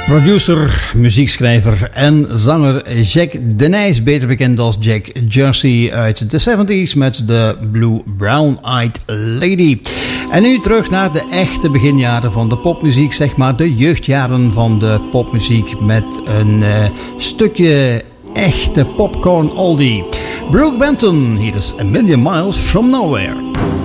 Producer, muziekschrijver en zanger Jack Denijs, beter bekend als Jack Jersey uit de 70s met de Blue Brown Eyed Lady. En nu terug naar de echte beginjaren van de popmuziek, zeg maar de jeugdjaren van de popmuziek met een stukje echte popcorn oldie. Brooke Benton, hier is A Million Miles From Nowhere.